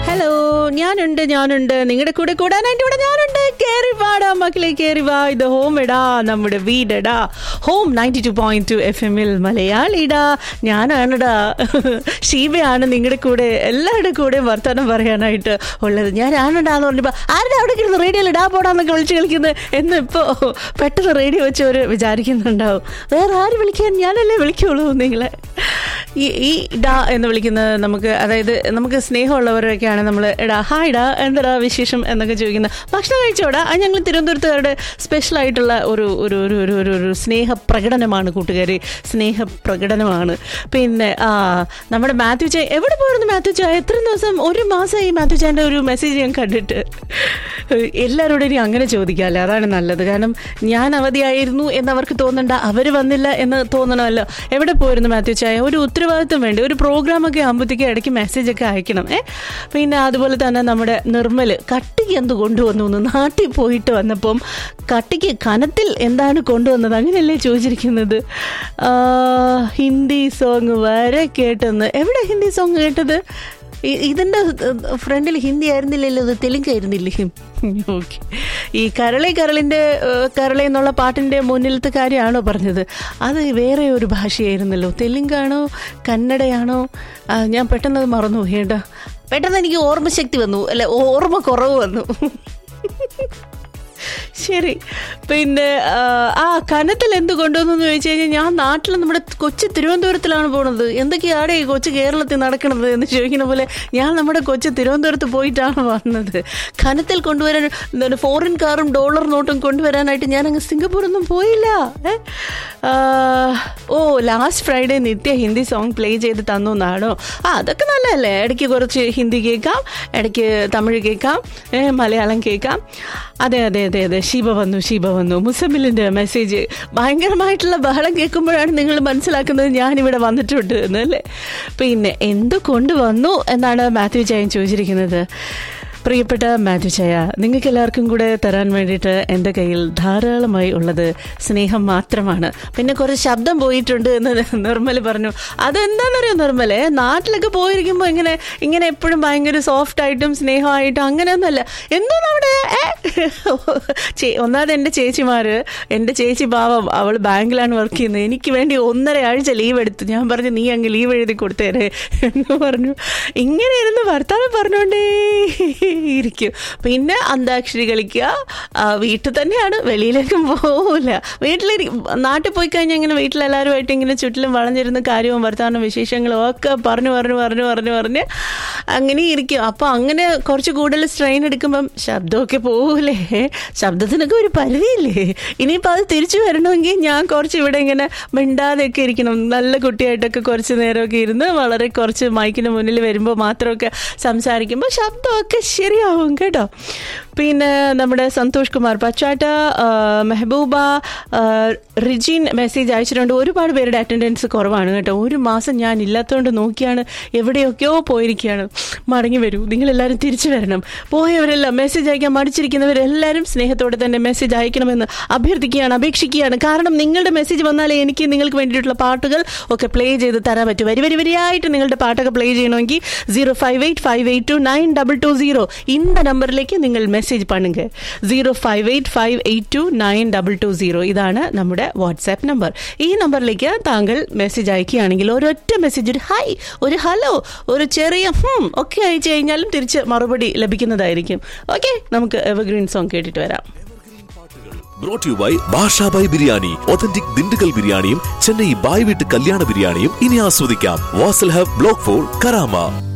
Hello, ഞാനുണ്ട് നിങ്ങളുടെ കൂടെ കൂടാനായിട്ട് ഇവിടെ ഞാനുണ്ട്. കേറി വാടാ മക്കളെ, കേറി വാ. ഇത് ഹോം എടാ, നമ്മുടെ വീടെടാ. Home 92.2 FM മലയാളിടാ. ഞാനാണെടാ, ഷീബയാണ് നിങ്ങളുടെ കൂടെ എല്ലാവരുടെ കൂടെ വർത്തമാനം പറയാനായിട്ട് ഉള്ളത്. ഞാനാണെടാന്ന് പറഞ്ഞപ്പോൾ ആരുടെ അവിടെ കിടന്ന് റേഡിയോയിൽ ഇടാ പോടാന്നൊക്കെ വിളിച്ച് കളിക്കുന്നത് എന്ന് ഇപ്പോൾ പെട്ടെന്ന് റേഡിയോ വെച്ചവർ വിചാരിക്കുന്നുണ്ടാവും. വേറെ ആര് വിളിക്കാൻ, ഞാനല്ലേ വിളിക്കുള്ളൂ നിങ്ങളെ. ഈ ഡാ എന്ന് വിളിക്കുന്നത് നമുക്ക്, അതായത് നമുക്ക് സ്നേഹമുള്ളവരൊക്കെയാണ് നമ്മൾ എടാ ഹായ് ഡാ എന്താ വിശേഷം എന്നൊക്കെ ചോദിക്കുന്നത്. ഭക്ഷണം കഴിച്ചോടാ. അത് ഞങ്ങൾ തിരുവനന്തപുരത്തുകാരുടെ സ്പെഷ്യലായിട്ടുള്ള ഒരു ഒരു ഒരു ഒരു ഒരു ഒരു സ്നേഹപ്രകടനമാണ് കൂട്ടുകാരി, സ്നേഹപ്രകടനമാണ്. പിന്നെ നമ്മുടെ മാത്യു ചായ എവിടെ പോയിരുന്നു? മാത്യു ചായ എത്ര ദിവസം, ഒരു മാസമായി മാത്യു ചായൻ്റെ ഒരു മെസ്സേജ് ഞാൻ കണ്ടിട്ട്. എല്ലാവരോടും ഇനി അങ്ങനെ ചോദിക്കാമല്ലേ, അതാണ് നല്ലത്. കാരണം ഞാൻ അവധിയായിരുന്നു എന്നവർക്ക് തോന്നണ്ട, അവർ വന്നില്ല എന്ന് തോന്നണമല്ലോ. എവിടെ പോയിരുന്നു മാത്യു ചായ? ഒരു ഉത്തരവാദിത്വം വേണ്ടി, ഒരു പ്രോഗ്രാമൊക്കെ ആകുമ്പോഴത്തേക്ക് ഇടയ്ക്ക് മെസ്സേജൊക്കെ അയക്കണം. പിന്നെ അതുപോലെ തന്നെ നമ്മുടെ നിർമ്മൽ കട്ടിക്ക് എന്ത് കൊണ്ടുവന്നു എന്ന്, നാട്ടിൽ പോയിട്ട് വന്നപ്പം കട്ടിക്ക് കനത്തിൽ എന്താണ് കൊണ്ടുവന്നത് അങ്ങനെയല്ലേ ചോദിച്ചിരിക്കുന്നത്. ഹിന്ദി സോങ് വരെ കേട്ടെന്ന്. എവിടെ ഹിന്ദി സോങ് കേട്ടത്? ഇതിൻ്റെ ഫ്രണ്ടിൽ ഹിന്ദി ആയിരുന്നില്ലല്ലോ, ഇത് തെലുങ്കായിരുന്നില്ലേ? ഓക്കെ. ഈ കരളെ എന്നുള്ള പാട്ടിൻ്റെ മുന്നിലത്തെ കാര്യമാണോ പറഞ്ഞത്? അത് വേറെ ഒരു ഭാഷയായിരുന്നല്ലോ. തെലുങ്കാണോ കന്നഡയാണോ? ഞാൻ പെട്ടെന്ന് മറന്നു കേട്ടോ. പെട്ടെന്ന് എനിക്ക് ഓർമ്മശക്തി വന്നു, അല്ല ഓർമ്മ കുറവ് വന്നു. ശരി. പിന്നെ കനത്തിൽ എന്ത് കൊണ്ടുവന്നു ചോദിച്ചു കഴിഞ്ഞാൽ, ഞാൻ നാട്ടിൽ നമ്മുടെ കൊച്ചു തിരുവനന്തപുരത്തിലാണ് പോണത്. എന്തൊക്കെയാണ് ഈ കൊച്ചു കേരളത്തിൽ നടക്കണത് എന്ന് ചോദിക്കുന്ന പോലെ ഞാൻ നമ്മുടെ കൊച്ചു തിരുവനന്തപുരത്ത് പോയിട്ടാണ് വന്നത്. കനത്തിൽ കൊണ്ടുവരാൻ ഫോറിൻ കാറും ഡോളർ നോട്ടും കൊണ്ടുവരാനായിട്ട് ഞാൻ അങ്ങ് സിംഗപ്പൂരൊന്നും പോയില്ല. ലാസ്റ്റ് ഫ്രൈഡേ നിത്യ ഹിന്ദി സോങ് പ്ലേ ചെയ്ത് തന്നു എന്നാണോ? അതൊക്കെ നല്ലതല്ലേ. ഇടയ്ക്ക് കുറച്ച് ഹിന്ദി കേൾക്കാം, ഇടയ്ക്ക് തമിഴ് കേൾക്കാം, മലയാളം കേൾക്കാം. അതെ അതെ അതെ അതെ, ഷീബ വന്നു. മുസമ്മിലിൻ്റെ മെസ്സേജ്. ഭയങ്കരമായിട്ടുള്ള ബഹളം കേൾക്കുമ്പോഴാണ് നിങ്ങൾ മനസ്സിലാക്കുന്നത് ഞാനിവിടെ വന്നിട്ടുണ്ട് എന്നല്ലേ. പിന്നെ എന്ത് കൊണ്ടുവന്നു എന്നാണ് മാത്യു ചായൻ ചോദിച്ചിരിക്കുന്നത്. പ്രിയപ്പെട്ട മാത്യു ചായ, നിങ്ങൾക്ക് എല്ലാവർക്കും കൂടെ തരാൻ വേണ്ടിയിട്ട് എൻ്റെ കയ്യിൽ ധാരാളമായി ഉള്ളത് സ്നേഹം മാത്രമാണ്. പിന്നെ കുറച്ച് ശബ്ദം പോയിട്ടുണ്ട് എന്ന് നിർമ്മൽ പറഞ്ഞു. അതെന്താണെന്നറിയോ നിർമ്മലെ, നാട്ടിലൊക്കെ പോയിരിക്കുമ്പോൾ ഇങ്ങനെ എപ്പോഴും ഭയങ്കര സോഫ്റ്റായിട്ടും സ്നേഹമായിട്ടും അങ്ങനെയൊന്നുമല്ല. എന്തോന്ന് അവിടെ ഒന്നാമത് എൻ്റെ ചേച്ചി പാവം, അവൾ ബാങ്കിലാണ് വർക്ക് ചെയ്യുന്നത്. എനിക്ക് വേണ്ടി 1.5 ആഴ്ച ലീവ് എടുത്തു. ഞാൻ പറഞ്ഞു നീ അങ്ങ് ലീവ് എഴുതി കൊടുത്തേരെ എന്ന് പറഞ്ഞു. ഇങ്ങനെ ഇരുന്ന് ഭർത്താവ് പറഞ്ഞോണ്ടേ ഇരിക്കും. പിന്നെ അന്താക്ഷരി കളിക്കുക, വീട്ടിൽ തന്നെയാണ്, വെളിയിലേക്കും പോവില്ല. നാട്ടിൽ പോയി കഴിഞ്ഞാൽ ഇങ്ങനെ വീട്ടിലെല്ലാവരുമായിട്ട് ഇങ്ങനെ ചുറ്റിലും വളഞ്ഞിരുന്ന കാര്യവും വർത്തമാനം വിശേഷങ്ങളും ഒക്കെ പറഞ്ഞ് അങ്ങനെ ഇരിക്കും. അപ്പോൾ അങ്ങനെ കുറച്ച് കൂടുതൽ സ്ട്രെയിൻ എടുക്കുമ്പം ശബ്ദമൊക്കെ പോവില്ലേ? ശബ്ദത്തിനൊക്കെ ഒരു പരിധിയില്ലേ? ഇനിയിപ്പോൾ അത് തിരിച്ചു വരണമെങ്കിൽ ഞാൻ കുറച്ച് ഇവിടെ ഇങ്ങനെ മിണ്ടാതെയൊക്കെ ഇരിക്കണം. നല്ല കുട്ടിയായിട്ടൊക്കെ കുറച്ച് നേരമൊക്കെ ഇരുന്ന് വളരെ കുറച്ച് മൈക്കിന് മുന്നിൽ വരുമ്പോൾ മാത്രമൊക്കെ സംസാരിക്കുമ്പോൾ ശബ്ദമൊക്കെ ശരിയാവും കേട്ടോ. പിന്നെ നമ്മുടെ സന്തോഷ് കുമാർ പച്ചാട്ട, മെഹബൂബ, റിജിൻ മെസ്സേജ് അയച്ചിട്ടുണ്ട്. ഒരുപാട് പേരുടെ അറ്റൻഡൻസ് കുറവാണ് കേട്ടോ. ഒരു മാസം ഞാൻ ഇല്ലാത്തതുകൊണ്ട് നോക്കിയാണ് എവിടെയൊക്കെയോ പോയിരിക്കുകയാണ്. മടങ്ങി വരൂ, നിങ്ങളെല്ലാവരും തിരിച്ചു വരണം. പോയവരെല്ലാം മെസ്സേജ് അയക്കാൻ മടിച്ചിരിക്കുന്നവരെല്ലാവരും സ്നേഹത്തോടെ തന്നെ മെസ്സേജ് അയക്കണമെന്ന് അപേക്ഷിക്കുകയാണ്. കാരണം നിങ്ങളുടെ മെസ്സേജ് വന്നാലേ എനിക്ക് നിങ്ങൾക്ക് വേണ്ടിയിട്ടുള്ള പാട്ടുകൾ ഒക്കെ പ്ലേ ചെയ്ത് തരാൻ പറ്റും. വരിയായിട്ട് നിങ്ങളുടെ പാട്ടൊക്കെ പ്ലേ ചെയ്യണമെങ്കിൽ 058582922 இந்த നമ്പറിലേക്ക് നിങ്ങൾ മെസ്സേജ് പണുങ്ക. 058582922 ഇതാണ് നമ്മുടെ വാട്സാപ്പ് നമ്പർ. ഈ നമ്പറിലേക്ക് താങ്കൾ മെസ്സേജ് അയക്കുകയാണെങ്കിൽ ഒരൊറ്റ മെസ്സേജ്, ഒരു ഹായ്, ഒരു ഹലോ, ഒരു ചെറിയ ഒക്കെ അയച്ചു കഴിഞ്ഞാലും തിരിച്ച് മറുപടി ലഭിക്കുന്നതായിരിക്കും. ഓക്കെ, നമുക്ക് എവർഗ്രീൻ സോങ് കേട്ടിട്ട് വരാം. Brought to you by Basha Bhai biryani. Authentic Dindigul ബിരിയാണിയും ചെന്നൈ ബായ് വീട്ട് കല്യാണ ബിരിയാണിയും ഇനി ആസ്വദിക്കാം. Wasl hub block 4 Karama.